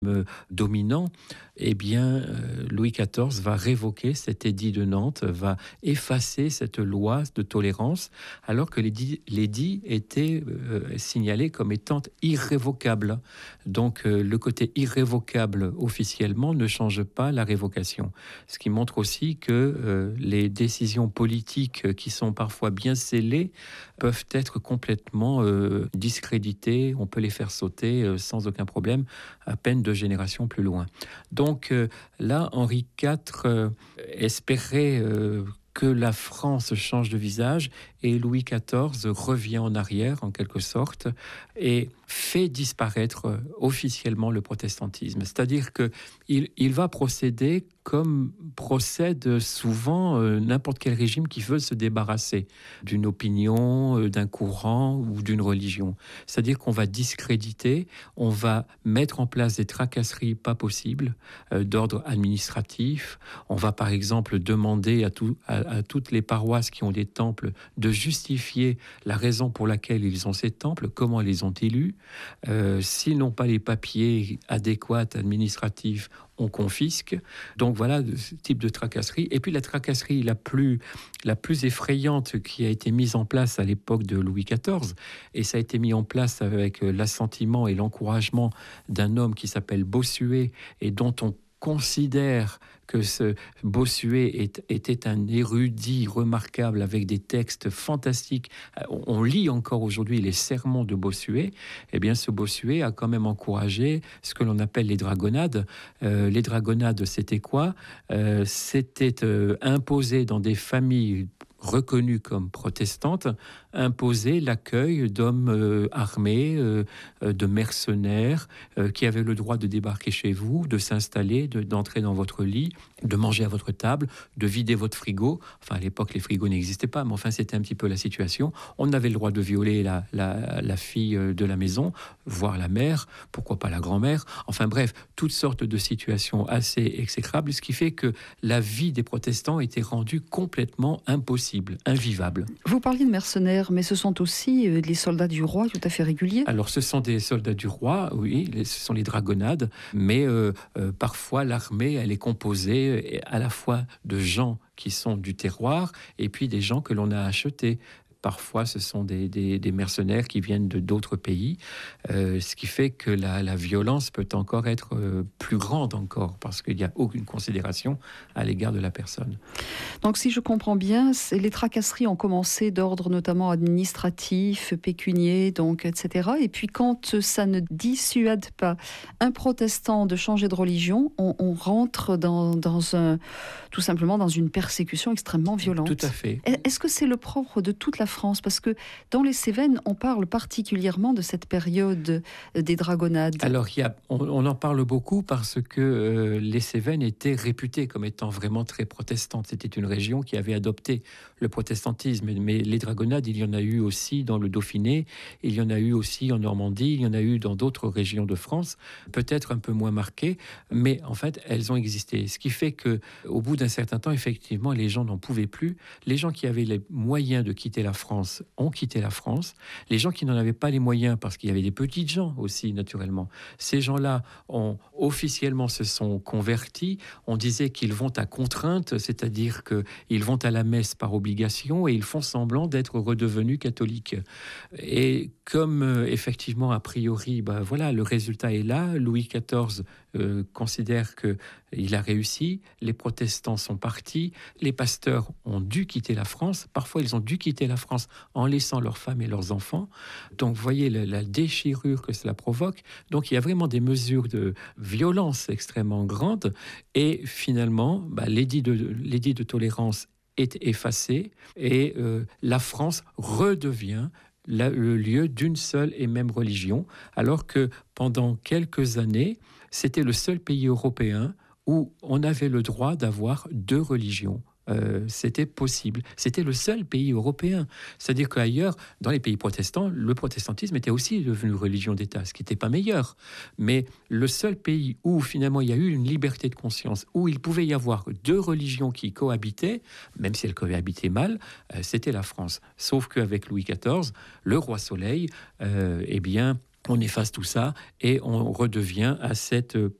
dominant, eh bien, Louis XIV va révoquer cet édit de Nantes, va effacer cette loi de tolérance, alors que l'édit était signalé comme étant irrévocable. Donc, le côté irrévocable officiellement ne change pas la révocation. Ce qui montre aussi que les décisions politiques qui sont parfois bien scellées peuvent être complètement discréditées. On peut les faire sauter sans aucun problème, à peine 2 générations plus loin. Donc là, Henri IV espérait que la France change de visage et Louis XIV revient en arrière en quelque sorte et fait disparaître officiellement le protestantisme. C'est-à-dire qu'il va procéder comme procède souvent n'importe quel régime qui veut se débarrasser d'une opinion, d'un courant ou d'une religion. C'est-à-dire qu'on va discréditer, on va mettre en place des tracasseries pas possibles d'ordre administratif. On va par exemple demander à toutes les paroisses qui ont des temples de justifier la raison pour laquelle ils ont ces temples, comment ils les ont élus. S'ils n'ont pas les papiers adéquats administratifs, on confisque. Donc voilà ce type de tracasserie. Et puis la tracasserie la plus effrayante qui a été mise en place à l'époque de Louis XIV, et ça a été mis en place avec l'assentiment et l'encouragement d'un homme qui s'appelle Bossuet et dont on considère que ce Bossuet était un érudit remarquable avec des textes fantastiques. On lit encore aujourd'hui les sermons de Bossuet. Eh bien, ce Bossuet a quand même encouragé ce que l'on appelle les dragonnades. Les dragonnades, c'était quoi ? C'était imposé dans des familles reconnues comme protestantes, imposer l'accueil d'hommes armés, de mercenaires, qui avaient le droit de débarquer chez vous, de s'installer, d'entrer dans votre lit, de manger à votre table, de vider votre frigo. Enfin, à l'époque, les frigos n'existaient pas, mais enfin, c'était un petit peu la situation. On avait le droit de violer la fille de la maison, voire la mère, pourquoi pas la grand-mère. Enfin bref, toutes sortes de situations assez exécrables, ce qui fait que la vie des protestants était rendue complètement impossible, invivable. Vous parliez de mercenaires, mais ce sont aussi les soldats du roi tout à fait réguliers. Alors, ce sont des soldats du roi, oui, ce sont les dragonnades, mais parfois l'armée, elle est composée à la fois de gens qui sont du terroir et puis des gens que l'on a achetés. Parfois, ce sont des mercenaires qui viennent d'autres pays, ce qui fait que la violence peut encore être plus grande encore, parce qu'il n'y a aucune considération à l'égard de la personne. Donc, si je comprends bien, les tracasseries ont commencé d'ordre notamment administratif, pécunier, donc, etc. Et puis, quand ça ne dissuade pas un protestant de changer de religion, on rentre tout simplement dans une persécution extrêmement violente. Tout à fait. Est-ce que c'est le propre de toute la France ? Parce que dans les Cévennes, on parle particulièrement de cette période des dragonnades. Alors, on en parle beaucoup parce que les Cévennes étaient réputées comme étant vraiment très protestantes. C'était une région qui avait adopté le protestantisme. Mais les dragonnades, il y en a eu aussi dans le Dauphiné, il y en a eu aussi en Normandie, il y en a eu dans d'autres régions de France, peut-être un peu moins marquées, mais en fait, elles ont existé. Ce qui fait qu'au bout d'un certain temps, effectivement, les gens n'en pouvaient plus. Les gens qui avaient les moyens de quitter la France ont quitté la France. Les gens qui n'en avaient pas les moyens, parce qu'il y avait des petites gens aussi, naturellement, ces gens-là officiellement se sont convertis. On disait qu'ils vont à contrainte, c'est-à-dire qu'ils vont à la messe par obligation et ils font semblant d'être redevenus catholiques. Et comme effectivement, a priori, voilà, le résultat est là. Louis XIV considère qu'il a réussi. Les protestants sont partis. Les pasteurs ont dû quitter la France. Parfois, ils ont dû quitter la France en laissant leurs femmes et leurs enfants. Donc, vous voyez la déchirure que cela provoque. Donc, il y a vraiment des mesures de violence extrêmement grandes. Et finalement, l'édit de tolérance est effacé et la France redevient le lieu d'une seule et même religion, alors que pendant quelques années, c'était le seul pays européen où on avait le droit d'avoir 2 religions. C'était possible. C'était le seul pays européen. C'est-à-dire qu'ailleurs, dans les pays protestants, le protestantisme était aussi devenu religion d'État, ce qui n'était pas meilleur. Mais le seul pays où finalement il y a eu une liberté de conscience, où il pouvait y avoir 2 religions qui cohabitaient, même si elles cohabitaient mal, c'était la France. Sauf qu'avec Louis XIV, le roi Soleil, on efface tout ça et on redevient à cette